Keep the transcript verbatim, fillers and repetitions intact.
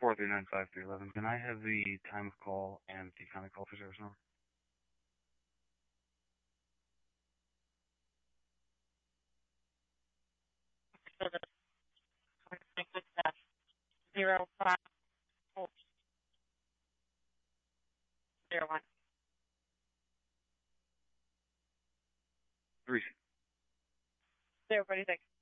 four three nine five three eleven. Can I have the time of call and the county call for service number? Zero five zero one. Three. Zero forty six.